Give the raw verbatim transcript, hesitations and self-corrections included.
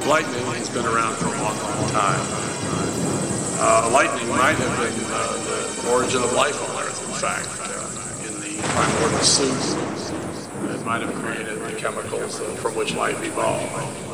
lightning has been around for a long, long time. Uh, lightning might have been uh, the origin of life on Earth, in fact, uh, in the primordial soup that might have created the chemicals uh, from which life evolved.